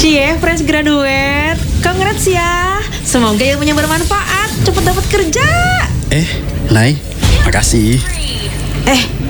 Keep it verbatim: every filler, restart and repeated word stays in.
Cie, fresh graduate. Congrats ya. Semoga ilmunya bermanfaat. Cepat dapat kerja. Eh, Nay, makasih. Eh,